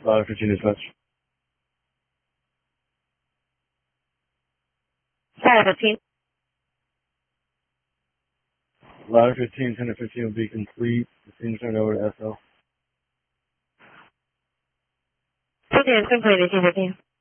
Ladder 15 dispatch. Ladder 15. Ladder 15, 10 to 15 will be complete. The scene turned over to SL. 15 completed, 15.